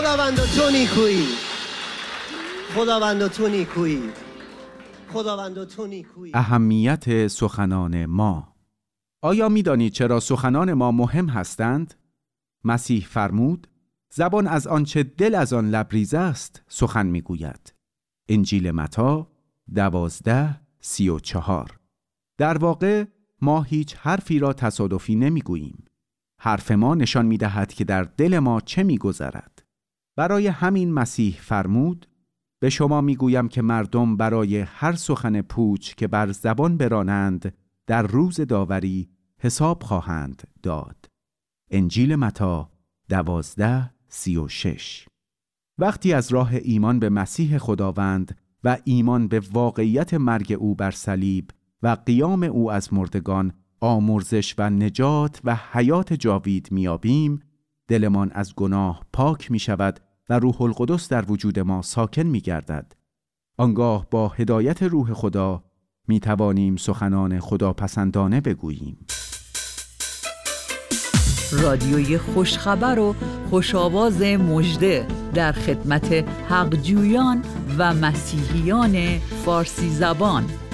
خداوند تو نیکویی، خداوند تو نیکویی، خداوند تو نیکویی. اهمیت سخنان ما. آیا می‌دانید چرا سخنان ما مهم هستند؟ مسیح فرمود زبان از آنچه دل از آن لبریز است سخن می‌گوید. انجیل متی 12:34. در واقع ما هیچ حرفی را تصادفی نمی‌گوییم. حرف ما نشان می‌دهد که در دل ما چه می‌گذرد. برای همین مسیح فرمود به شما می‌گویم که مردم برای هر سخن پوچ که بر زبان برانند در روز داوری حساب خواهند داد. انجیل متی 12:36. وقتی از راه ایمان به مسیح خداوند و ایمان به واقعیت مرگ او بر صلیب و قیام او از مردگان آمرزش و نجات و حیات جاوید میابیم، دلمان از گناه پاک می شود و روح القدس در وجود ما ساکن می گردد. آنگاه با هدایت روح خدا می توانیم سخنان خداپسندانه بگوییم. رادیوی خوشخبر و خوشاواز مژده در خدمت حقجویان و مسیحیان فارسی زبان.